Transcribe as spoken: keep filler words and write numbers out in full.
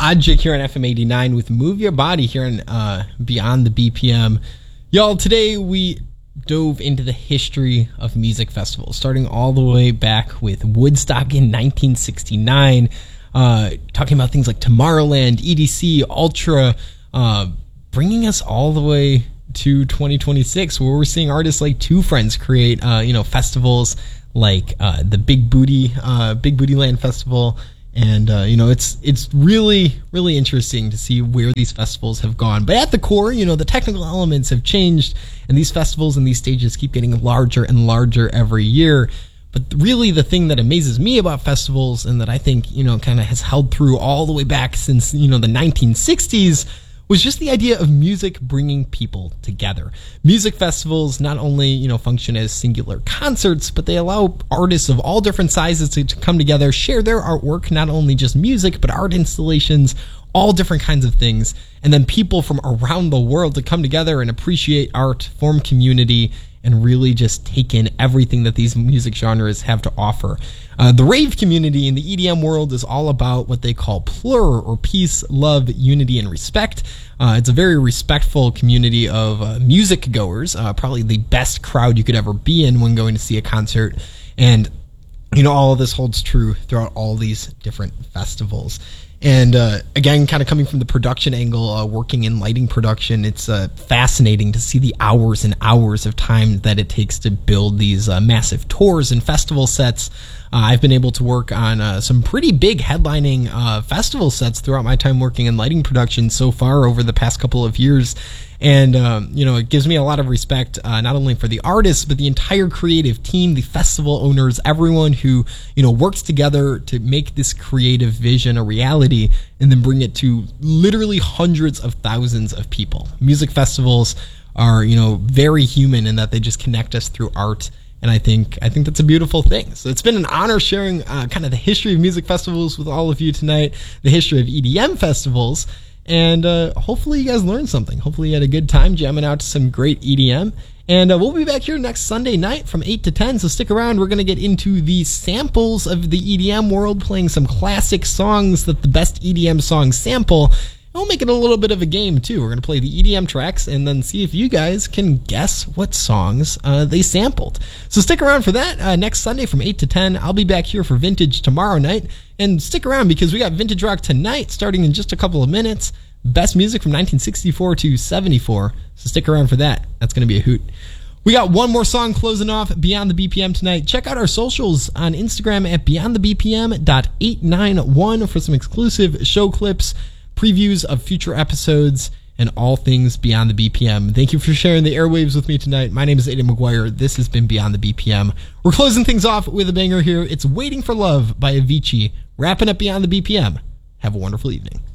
Odjik here on F M eighty-nine with Move Your Body here on uh, Beyond the B P M. Y'all, today we dove into the history of music festivals, starting all the way back with Woodstock in nineteen sixty-nine, uh, talking about things like Tomorrowland, E D C, Ultra, uh, bringing us all the way to twenty twenty-six, where we're seeing artists like Two Friends create, uh, you know, festivals like uh, the Big Booty, uh, Big Booty Land Festival. And, uh, you know, it's it's really, really interesting to see where these festivals have gone. But at the core, you know, the technical elements have changed, and these festivals and these stages keep getting larger and larger every year. But really the thing that amazes me about festivals, and that I think, you know, kind of has held through all the way back since, you know, the nineteen sixties, was just the idea of music bringing people together. Music festivals not only, you know, function as singular concerts, but they allow artists of all different sizes to, to come together, share their artwork, not only just music, but art installations, all different kinds of things, and then people from around the world to come together and appreciate art, form community, and really just take in everything that these music genres have to offer. Uh, the rave community in the E D M world is all about what they call plur, or peace, love, unity, and respect. Uh, it's a very respectful community of uh, music goers, uh, probably the best crowd you could ever be in when going to see a concert. And, you know, all of this holds true throughout all these different festivals. And uh, again, kind of coming from the production angle, uh, working in lighting production, it's uh, fascinating to see the hours and hours of time that it takes to build these uh, massive tours and festival sets. Uh, I've been able to work on uh, some pretty big headlining uh, festival sets throughout my time working in lighting production so far over the past couple of years. And, um, you know, it gives me a lot of respect, uh, not only for the artists, but the entire creative team, the festival owners, everyone who, you know, works together to make this creative vision a reality and then bring it to literally hundreds of thousands of people. Music festivals are, you know, very human in that they just connect us through art. And I think I think that's a beautiful thing. So it's been an honor sharing uh, kind of the history of music festivals with all of you tonight, the history of E D M festivals. And uh, hopefully you guys learned something. Hopefully you had a good time jamming out to some great E D M. And uh, we'll be back here next Sunday night from eight to ten, so stick around. We're going to get into the samples of the E D M world, playing some classic songs that the best E D M songs sample. And we'll make it a little bit of a game, too. We're going to play the E D M tracks and then see if you guys can guess what songs uh, they sampled. So stick around for that uh, next Sunday from eight to ten. I'll be back here for Vintage tomorrow night. And stick around because we got Vintage Rock tonight starting in just a couple of minutes. Best music from nineteen sixty-four to seventy-four. So stick around for that. That's going to be a hoot. We got one more song closing off Beyond the B P M tonight. Check out our socials on Instagram at beyond the b p m dot eight nine one for some exclusive show clips, previews of future episodes, and all things Beyond the B P M. Thank you for sharing the airwaves with me tonight. My name is Aidan McGuire. This has been Beyond the B P M. We're closing things off with a banger here. It's Waiting for Love by Avicii. Wrapping up Beyond the B P M. Have a wonderful evening.